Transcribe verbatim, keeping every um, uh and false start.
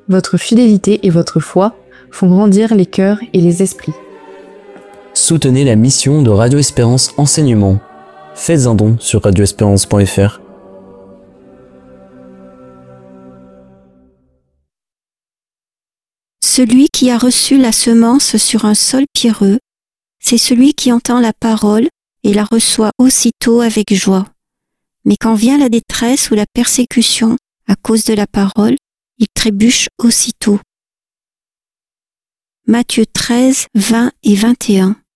votre fidélité et votre foi font grandir les cœurs et les esprits. Soutenez la mission de Radio Espérance Enseignement. Faites un don sur radio espérance point f r. Celui qui a reçu la semence sur un sol pierreux, c'est celui qui entend la parole et la reçoit aussitôt avec joie. Mais quand vient la détresse ou la persécution à cause de la parole, il trébuche aussitôt. Matthieu treize, vingt et vingt et un.